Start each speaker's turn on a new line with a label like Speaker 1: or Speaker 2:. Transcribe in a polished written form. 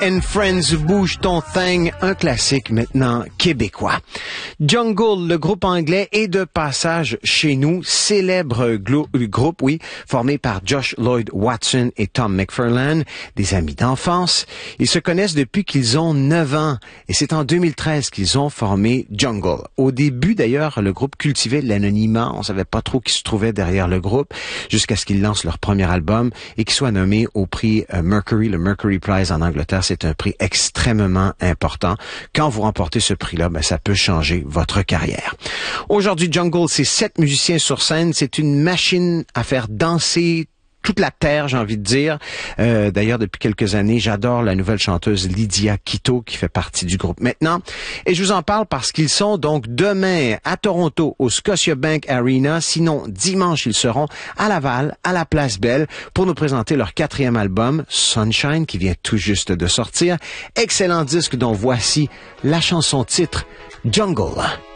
Speaker 1: and Friends, Bouge ton thing, un classique maintenant québécois. Jungle, le groupe anglais, est de passage chez nous, célèbre groupe, formé par Josh Lloyd Watson et Tom McFarlane, des amis d'enfance. Ils se connaissent depuis qu'ils ont 9 ans et c'est en 2013 qu'ils ont formé Jungle. Au début d'ailleurs, le groupe cultivait l'anonymat, on savait pas trop qui se trouvait derrière le groupe, jusqu'à ce qu'ils lancent leur premier album et qu'ils soient nommés au prix Mercury, le Mercury Prize en Angleterre. C'est un prix extrêmement important. Quand vous remportez ce prix-là, ça peut changer votre carrière. Aujourd'hui, Jungle, c'est 7 musiciens sur scène. C'est une machine à faire danser toute la terre, j'ai envie de dire. D'ailleurs, depuis quelques années, j'adore la nouvelle chanteuse Lydia Quito qui fait partie du groupe maintenant. Et je vous en parle parce qu'ils sont donc demain à Toronto au Scotiabank Arena. Sinon, dimanche, ils seront à Laval, à la Place Belle, pour nous présenter leur 4e album, Sunshine, qui vient tout juste de sortir. Excellent disque dont voici la chanson titre, Jungle.